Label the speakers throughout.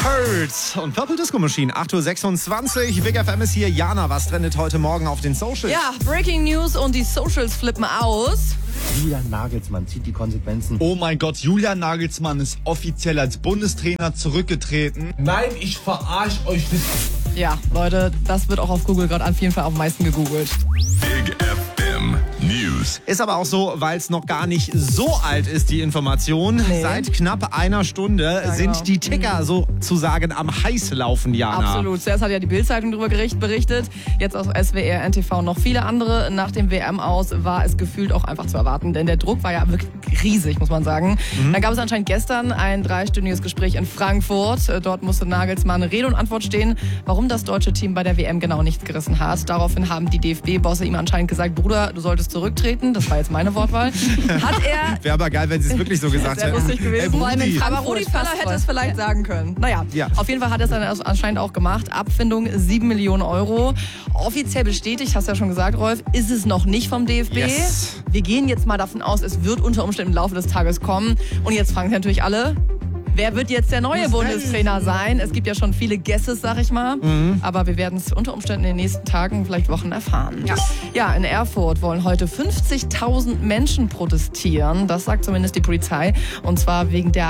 Speaker 1: Hurt und Purple Disco Machine, 8.26 Uhr. Big FM ist hier. Jana, was trendet heute Morgen auf den Socials?
Speaker 2: Ja, Breaking News und die Socials flippen aus.
Speaker 3: Julian Nagelsmann zieht die Konsequenzen.
Speaker 4: Oh mein Gott, Julian Nagelsmann ist offiziell als Bundestrainer zurückgetreten.
Speaker 5: Nein, ich verarsche euch nicht.
Speaker 2: Ja, Leute, das wird auch auf Google gerade auf jeden Fall am meisten gegoogelt.
Speaker 6: Big FM News.
Speaker 1: Ist aber auch so, weil es noch gar nicht so alt ist, die Information.
Speaker 2: Nee.
Speaker 1: Seit knapp einer Stunde sind
Speaker 2: genau.
Speaker 1: die Ticker sozusagen am Heißlaufen, Jana.
Speaker 2: Absolut. Zuerst hat ja die Bild-Zeitung darüber berichtet, jetzt auf SWR, NTV noch viele andere. Nach dem WM-Aus war es gefühlt auch einfach zu erwarten, denn der Druck war ja wirklich riesig, muss man sagen. Dann gab es anscheinend gestern ein 3-stündiges Gespräch in Frankfurt. Dort musste Nagelsmann Rede und Antwort stehen, warum das deutsche Team bei der WM genau nichts gerissen hat. Daraufhin haben die DFB-Bosse ihm anscheinend gesagt, Bruder, du solltest zurücktreten. Das war jetzt meine Wortwahl. Hat er...
Speaker 1: Wäre aber geil, wenn sie es wirklich so gesagt
Speaker 2: Sehr
Speaker 1: hätten.
Speaker 2: lustig gewesen.
Speaker 1: Ey, Brudi.
Speaker 2: Aber Rudi Völler hätte es vielleicht sagen können. Naja,
Speaker 1: Ja.
Speaker 2: auf jeden Fall hat er es dann anscheinend auch gemacht. Abfindung 7 Millionen Euro. Offiziell bestätigt, hast du ja schon gesagt, Rolf, ist es noch nicht vom DFB.
Speaker 1: Yes.
Speaker 2: Wir gehen jetzt mal davon aus, es wird unter Umständen im Laufe des Tages kommen. Und jetzt fragen sich natürlich alle, wer wird jetzt der neue Bundestrainer sein? Es gibt ja schon viele Guesses, sag ich mal. Aber wir werden es unter Umständen in den nächsten Tagen, vielleicht Wochen erfahren. Ja, in Erfurt wollen heute 50.000 Menschen protestieren. Das sagt zumindest die Polizei. Und zwar wegen der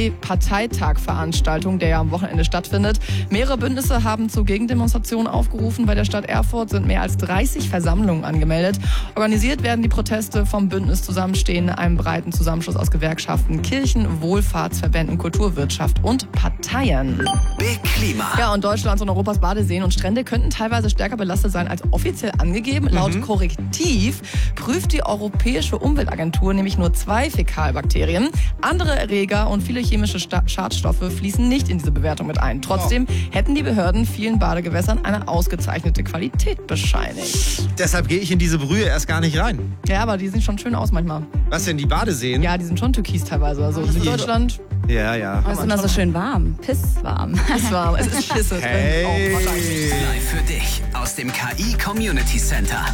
Speaker 2: AfD-Parteitagveranstaltung, der ja am Wochenende stattfindet. Mehrere Bündnisse haben zu Gegendemonstrationen aufgerufen. Bei der Stadt Erfurt sind mehr als 30 Versammlungen angemeldet. Organisiert werden die Proteste vom Bündnis Zusammenstehen, einem breiten Zusammenschluss aus Gewerkschaften, Kirchen, Wohlfahrtsverbänden, Kulturwirtschaft und Parteien.
Speaker 6: Big Klima.
Speaker 2: Ja, und Deutschlands und Europas Badeseen und Strände könnten teilweise stärker belastet sein als offiziell angegeben. Laut Korrektiv prüft die Europäische Umweltagentur nämlich nur 2 Fäkalbakterien. Andere Erreger und viele chemische Schadstoffe fließen nicht in diese Bewertung mit ein. Trotzdem hätten die Behörden vielen Badegewässern eine ausgezeichnete Qualität bescheinigt.
Speaker 1: Deshalb gehe ich in diese Brühe erst gar nicht rein.
Speaker 2: Ja, aber die sehen schon schön aus manchmal.
Speaker 1: Was denn, die Badeseen?
Speaker 2: Ja, die sind schon türkis teilweise. Also in Deutschland
Speaker 1: Ja, ja.
Speaker 7: Es ist immer so schön warm. Pisswarm.
Speaker 2: ist warm. Es ist Schisse drin.
Speaker 1: Hey.
Speaker 2: Auch wahrscheinlich.
Speaker 6: Live für dich aus dem KI Community Center.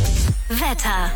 Speaker 8: Wetter.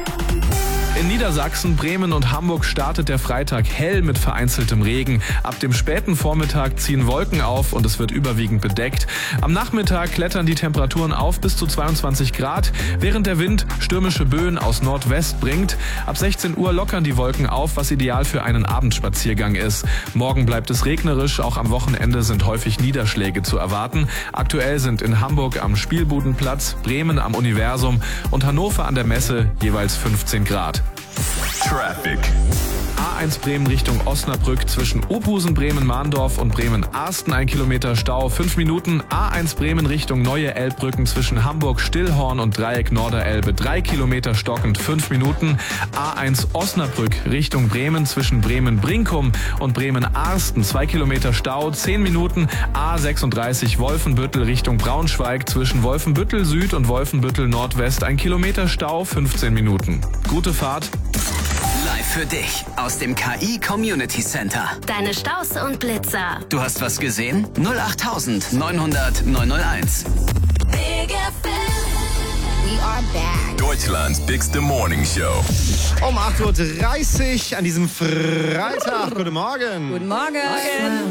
Speaker 9: In Niedersachsen, Bremen und Hamburg startet der Freitag hell mit vereinzeltem Regen. Ab dem späten Vormittag ziehen Wolken auf und es wird überwiegend bedeckt. Am Nachmittag klettern die Temperaturen auf bis zu 22 Grad, während der Wind stürmische Böen aus Nordwest bringt. Ab 16 Uhr lockern die Wolken auf, was ideal für einen Abendspaziergang ist. Morgen bleibt es regnerisch, auch am Wochenende sind häufig Niederschläge zu erwarten. Aktuell sind in Hamburg am Spielbudenplatz, Bremen am Universum und Hannover an der Messe jeweils 15 Grad.
Speaker 6: Traffic.
Speaker 9: A1 Bremen Richtung Osnabrück zwischen Ophusen, Bremen-Mahndorf und Bremen-Arsten 1 Kilometer Stau, 5 Minuten. A1 Bremen Richtung Neue Elbbrücken zwischen Hamburg-Stillhorn und Dreieck Norderelbe 3 Kilometer stockend, 5 Minuten. A1 Osnabrück Richtung Bremen zwischen Bremen-Brinkum und Bremen-Arsten 2 Kilometer Stau, 10 Minuten. A36 Wolfenbüttel Richtung Braunschweig zwischen Wolfenbüttel Süd und Wolfenbüttel Nordwest 1 Kilometer Stau, 15 Minuten. Gute Fahrt.
Speaker 6: Live für dich aus dem KI Community Center.
Speaker 8: Deine Staus und Blitzer.
Speaker 6: Du hast was gesehen? 08000 900 901.
Speaker 8: Big FM. We are back.
Speaker 6: Deutschlands bigste Morning Show.
Speaker 1: Um 8.30 Uhr an diesem Freitag. Guten Morgen.
Speaker 2: Guten Morgen.